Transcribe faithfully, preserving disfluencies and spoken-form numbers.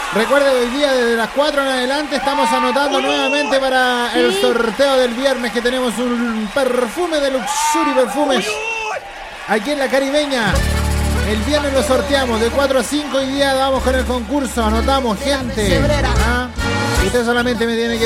Recuerde que hoy día desde las cuatro en adelante estamos anotando nuevamente para el sorteo del viernes, que tenemos un perfume de Luxury Perfumes aquí en la Caribeña. El viernes lo sorteamos de cuatro a cinco y día vamos con el concurso. Anotamos, gente. ¿Ah? Usted solamente me tiene que